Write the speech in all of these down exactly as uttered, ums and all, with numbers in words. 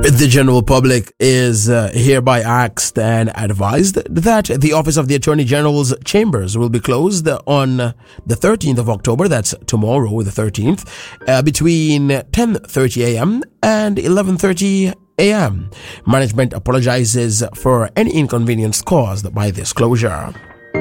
The general public is uh, hereby asked and advised that the Office of the Attorney General's chambers will be closed on the thirteenth of October, that's tomorrow the thirteenth, uh, between ten thirty a.m. and eleven thirty a.m. Management apologizes for any inconvenience caused by this closure.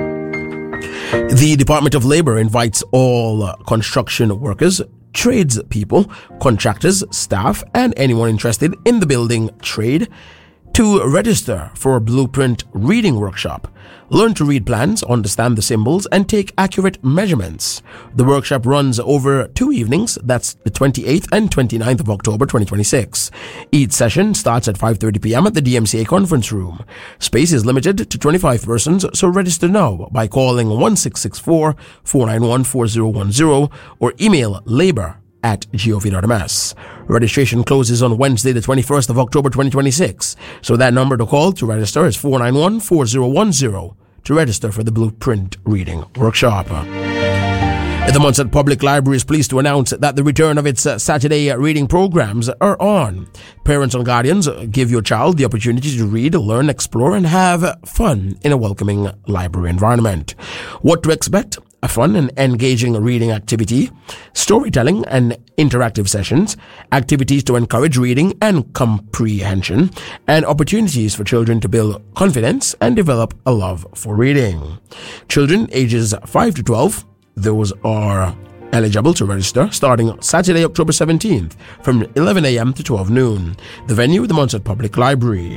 The Department of Labor invites all construction workers, tradespeople, contractors, staff, and anyone interested in the building trade to register for a blueprint reading workshop. Learn to read plans, understand the symbols, and take accurate measurements. The workshop runs over two evenings, that's the twenty-eighth and twenty-ninth of October twenty twenty-six. Each session starts at five thirty p.m. at the D M C A conference room. Space is limited to twenty-five persons, so register now by calling one six six four, four nine one, four zero one zero or email labor at gov dot m s. Registration closes on Wednesday, the twenty-first of October twenty twenty-six. So that number to call to register is four nine one, four zero one zero to register for the Blueprint Reading Workshop. The Munster Public Library is pleased to announce that the return of its uh, Saturday reading programs are on. Parents and guardians, give your child the opportunity to read, learn, explore, and have fun in a welcoming library environment. What to expect? A fun and engaging reading activity, storytelling and interactive sessions, activities to encourage reading and comprehension, and opportunities for children to build confidence and develop a love for reading. Children ages five to twelve, those are eligible to register starting Saturday, October seventeenth from eleven a.m. to twelve noon. The venue, the Munster Public Library.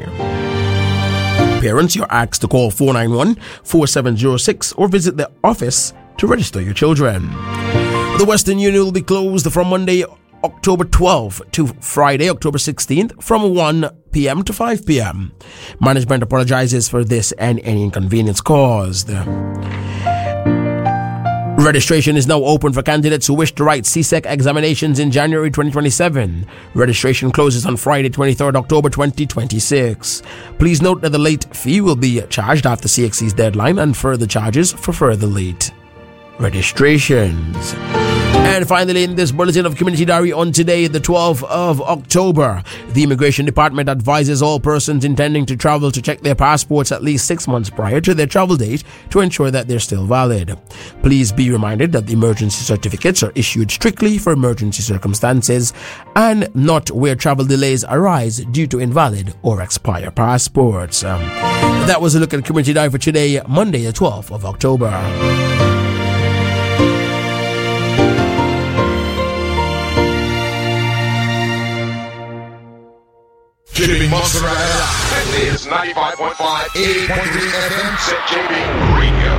Parents, you're asked to call four nine one, four seven zero six or visit the office to register your children. The Western Union will be closed from Monday, October twelfth to Friday, October sixteenth from one p.m. to five p.m. Management apologizes for this and any inconvenience caused. Registration is now open for candidates who wish to write C S E C examinations in January twenty twenty-seven. Registration closes on Friday, twenty-third of October twenty twenty-six. Please note that the late fee will be charged after C X C's deadline and further charges for further late registrations. And finally, in this bulletin of Community Diary on today, the twelfth of October, the Immigration Department advises all persons intending to travel to check their passports at least six months prior to their travel date to ensure that they're still valid. Please be reminded that the emergency certificates are issued strictly for emergency circumstances and not where travel delays arise due to invalid or expired passports. Um, that was a look at Community Diary for today, Monday, the twelfth of October. Keeping Monster alive. This is ninety-five point five, eighty point three F M, Z J B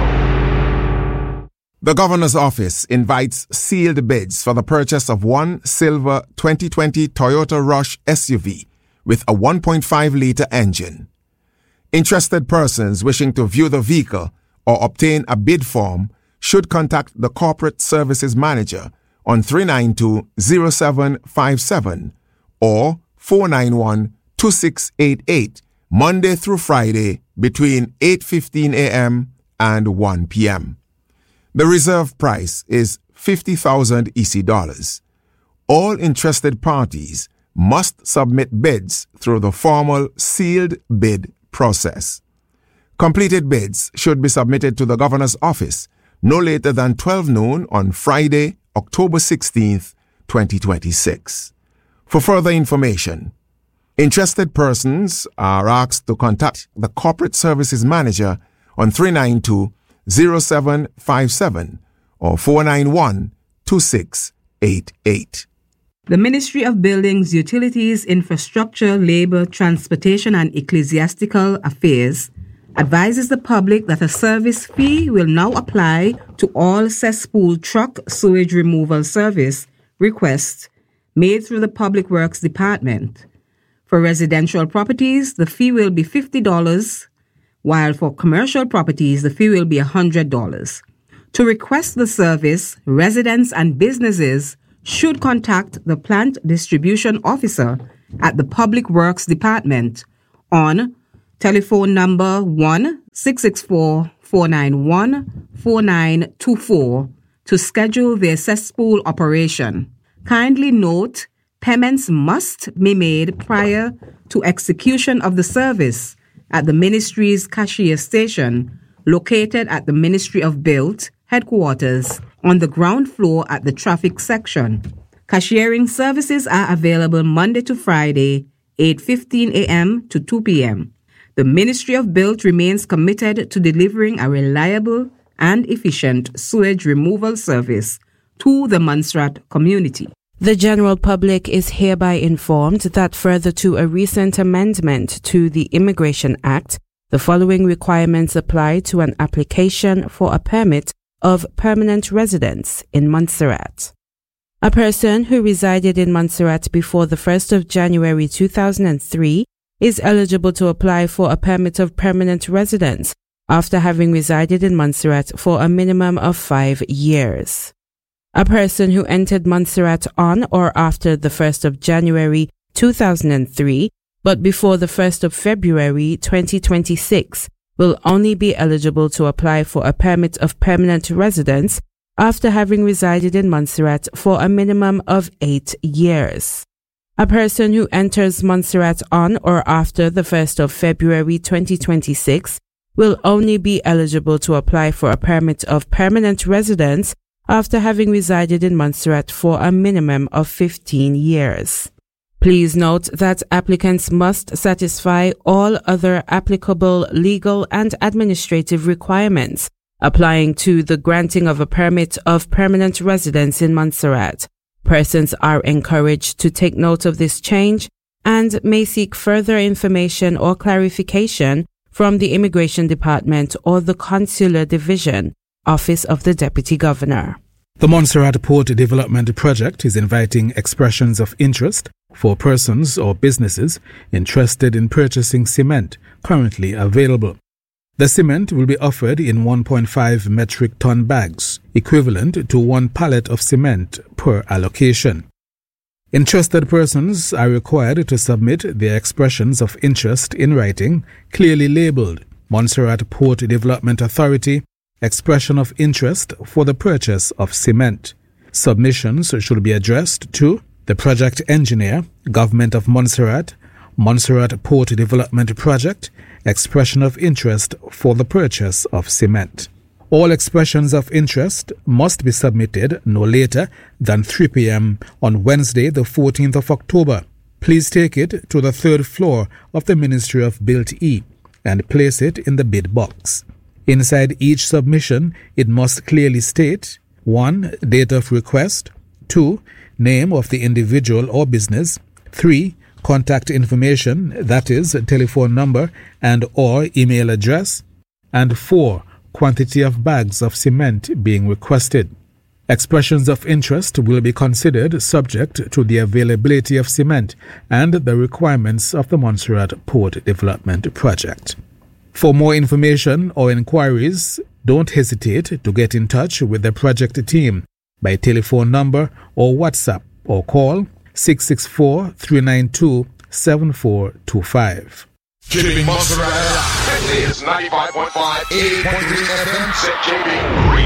Radio. The Governor's Office invites sealed bids for the purchase of one silver twenty twenty Toyota Rush S U V with a one point five litre engine. Interested persons wishing to view the vehicle or obtain a bid form should contact the Corporate Services Manager on three nine two, zero seven five seven or four nine one, two six eight eight, Monday through Friday between eight fifteen a.m. and one p.m. The reserve price is fifty thousand E C dollars. All interested parties must submit bids through the formal sealed bid process. Completed bids should be submitted to the Governor's Office no later than twelve noon on Friday, October sixteenth, twenty twenty-six. For further information, interested persons are asked to contact the Corporate Services Manager on three nine two, zero seven five seven or four nine one, two six eight eight. The Ministry of Buildings, Utilities, Infrastructure, Labour, Transportation and Ecclesiastical Affairs advises the public that a service fee will now apply to all cesspool truck sewage removal service requests made through the Public Works Department. For residential properties, the fee will be fifty dollars, while for commercial properties, the fee will be one hundred dollars. To request the service, residents and businesses should contact the Plant Distribution Officer at the Public Works Department on telephone number one six six four, four nine one, four nine two four to schedule their cesspool operation. Kindly note, Payments must be made prior to execution of the service at the Ministry's cashier station, located at the Ministry of Build headquarters on the ground floor at the traffic section. Cashiering services are available Monday to Friday, eight fifteen a.m. to two p.m. The Ministry of Build remains committed to delivering a reliable and efficient sewage removal service to the Montserrat community. The general public is hereby informed that further to a recent amendment to the Immigration Act, the following requirements apply to an application for a permit of permanent residence in Montserrat. A person who resided in Montserrat before the first of January two thousand three is eligible to apply for a permit of permanent residence after having resided in Montserrat for a minimum of five years. A person who entered Montserrat on or after the first of January two thousand three, but before the first of February twenty twenty-six, will only be eligible to apply for a permit of permanent residence after having resided in Montserrat for a minimum of eight years. A person who enters Montserrat on or after the first of February twenty twenty-six will only be eligible to apply for a permit of permanent residence after having resided in Montserrat for a minimum of fifteen years. Please note that applicants must satisfy all other applicable legal and administrative requirements applying to the granting of a permit of permanent residence in Montserrat. Persons are encouraged to take note of this change and may seek further information or clarification from the Immigration Department or the Consular Division, Office of the Deputy Governor. The Montserrat Port Development Project is inviting expressions of interest for persons or businesses interested in purchasing cement currently available. The cement will be offered in one point five metric ton bags, equivalent to one pallet of cement per allocation. Interested persons are required to submit their expressions of interest in writing, clearly labeled Montserrat Port Development Authority, expression of interest for the purchase of cement. Submissions should be addressed to the project engineer, Government of Montserrat, Montserrat Port Development Project, expression of interest for the purchase of cement. All expressions of interest must be submitted no later than three p.m. on Wednesday, the fourteenth of October. Please take it to the third floor of the Ministry of Build E and place it in the bid box. Inside each submission, it must clearly state one. Date of request, two. Name of the individual or business, three. Contact information, that is, telephone number and or email address, and four. Quantity of bags of cement being requested. Expressions of interest will be considered subject to the availability of cement and the requirements of the Montserrat Port Development Project. For more information or inquiries, don't hesitate to get in touch with the project team by telephone number or WhatsApp or call six six four, three nine two, seven four two five. Keeping Montserrat alive. This is ninety-five point five, eighty-eight point three F M, Set J B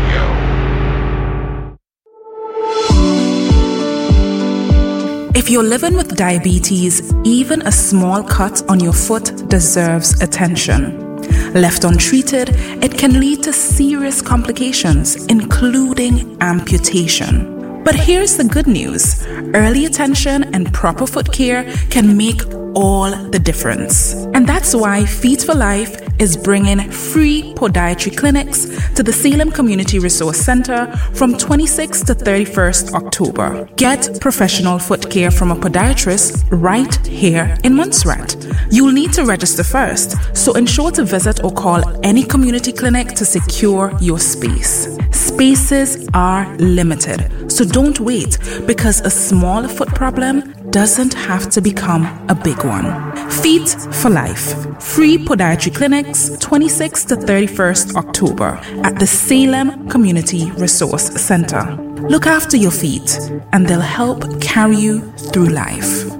Radio. If you're living with diabetes, even a small cut on your foot deserves attention. Left untreated, it can lead to serious complications, including amputation. But here's the good news. Early attention and proper foot care can make all the difference. And that's why Feet for Life is bringing free podiatry clinics to the Salem Community Resource Center from twenty-sixth to thirty-first October. Get professional foot care from a podiatrist right here in Montserrat. You'll need to register first, so ensure to visit or call any community clinic to secure your space. Spaces are limited, so don't wait, because a small foot problem doesn't have to become a big one. Feet for Life. Free podiatry clinics twenty-sixth to thirty-first October at the Salem Community Resource Center. Look after your feet and they'll help carry you through life.